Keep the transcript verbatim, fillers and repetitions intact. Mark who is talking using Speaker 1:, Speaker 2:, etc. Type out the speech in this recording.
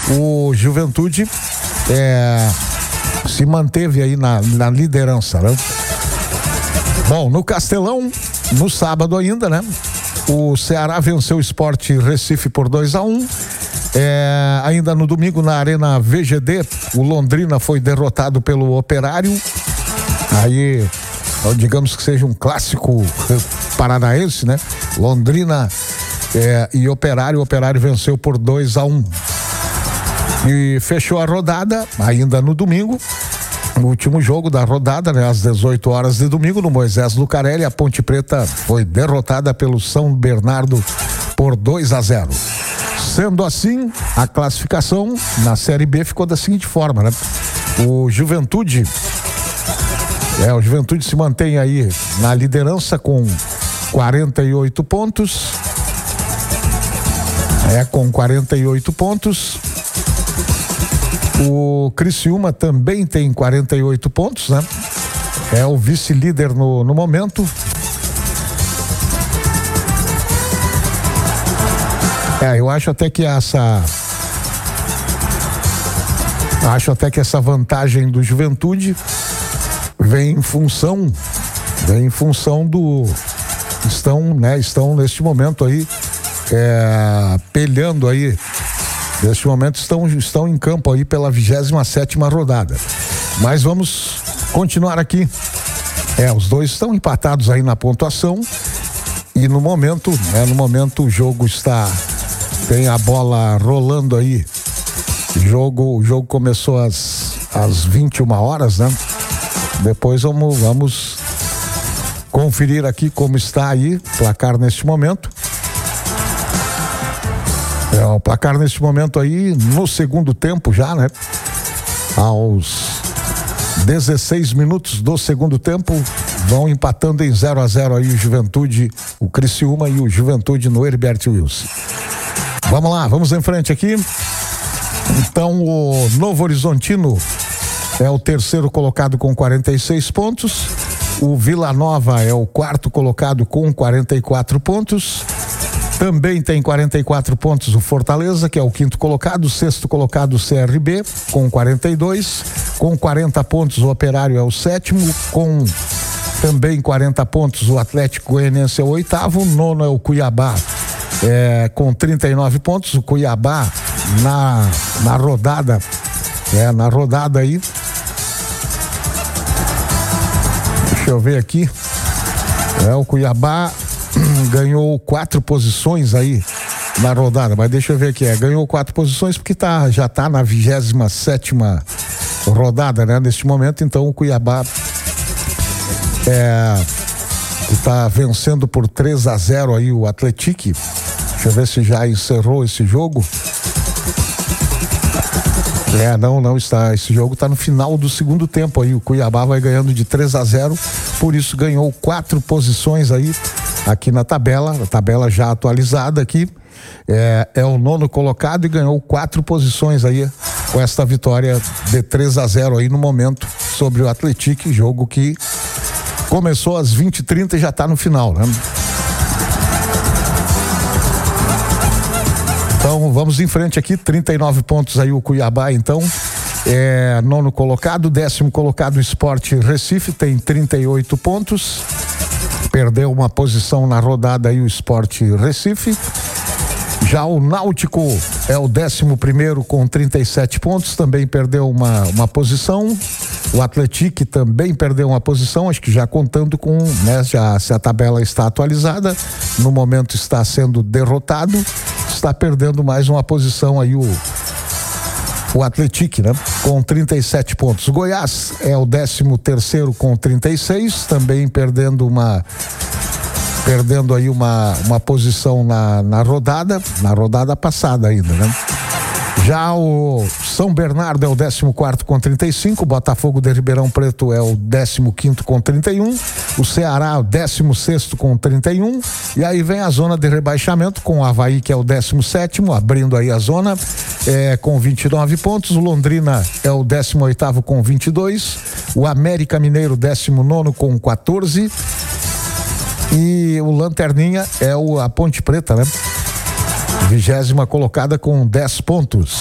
Speaker 1: o Juventude é, se manteve aí na, na liderança, né? Bom, no Castelão, no sábado ainda, né? O Ceará venceu o Sport Recife por dois a um. É, ainda no domingo, na Arena V G D, o Londrina foi derrotado pelo Operário. Aí, digamos que seja um clássico paranaense, né? Londrina é, e Operário. O Operário venceu por dois a um. E fechou a rodada, ainda no domingo. O último jogo da rodada, né, às dezoito horas de domingo, no Moisés Lucarelli, a Ponte Preta foi derrotada pelo São Bernardo por dois a zero. Sendo assim, a classificação na Série B ficou da seguinte forma, né? O Juventude, é, o Juventude se mantém aí na liderança com quarenta e oito pontos. É, com quarenta e oito pontos. O Criciúma também tem quarenta e oito pontos, né? É o vice-líder no, no momento. É, eu acho até que essa... Acho até que essa vantagem do Juventude vem em função... Vem em função do... Estão, né? Estão neste momento aí... É, peleando aí... Neste momento estão, estão em campo aí pela vigésima sétima rodada. Mas vamos continuar aqui. É, os dois estão empatados aí na pontuação. E no momento, né, no momento o jogo está... Tem a bola rolando aí. Jogo, o jogo começou às, às vinte e uma horas, né? Depois vamos, vamos conferir aqui como está aí o placar neste momento. É, o placar neste momento aí, no segundo tempo já, né? Aos dezesseis minutos do segundo tempo, vão empatando em zero a zero aí o Juventude, o Criciúma e o Juventude no Heriberto Wilson. Vamos lá, vamos em frente aqui. Então, o Novo Horizontino é o terceiro colocado com quarenta e seis pontos. O Vila Nova é o quarto colocado com quarenta e quatro pontos. Também tem quarenta e quatro pontos o Fortaleza, que é o quinto colocado. O sexto colocado o C R B, com quarenta e dois. Com quarenta pontos o Operário é o sétimo. Com também quarenta pontos o Atlético Goianiense é o oitavo. O nono é o Cuiabá, é, com trinta e nove pontos. O Cuiabá na, na rodada, é, na rodada aí. Deixa eu ver aqui. É, o Cuiabá ganhou quatro posições aí na rodada, mas deixa eu ver aqui, é, ganhou quatro posições porque tá, já tá na vigésima sétima rodada, né, neste momento. Então o Cuiabá é, tá vencendo por três a zero aí o Atlético. Deixa eu ver se já encerrou esse jogo. É, não, não está, esse jogo tá no final do segundo tempo aí, o Cuiabá vai ganhando de três a zero, por isso ganhou quatro posições aí aqui na tabela, a tabela já atualizada aqui, é, é o nono colocado e ganhou quatro posições aí com esta vitória de três a zero aí no momento sobre o Atlético, jogo que começou às vinte e trinta e já tá no final, né? Então vamos em frente aqui, trinta e nove pontos aí o Cuiabá, então é nono colocado. Décimo colocado o Sport Recife tem trinta e oito pontos, perdeu uma posição na rodada aí o Sport Recife. Já o Náutico é o décimo primeiro com trinta e sete pontos, também perdeu uma, uma posição. O Atlético também perdeu uma posição, acho que já contando com, né, já se a tabela está atualizada, no momento está sendo derrotado, está perdendo mais uma posição aí o o Atlético, né? Com trinta e sete pontos. O Goiás é o décimo terceiro com trinta e seis, também perdendo uma perdendo aí uma, uma posição na, na rodada, na rodada passada ainda, né? Já o São Bernardo é o décimo quarto com trinta e cinco, o Botafogo de Ribeirão Preto é o décimo quinto com trinta e um, o Ceará o décimo sexto com trinta e um, e aí vem a zona de rebaixamento com o Avaí, que é o décimo sétimo, abrindo aí a zona, é, com vinte e nove pontos. O Londrina é o décimo oitavo com vinte e dois, o América Mineiro décimo nono com quatorze, e o Lanterninha é o, a Ponte Preta, né? Vigésima colocada com dez pontos.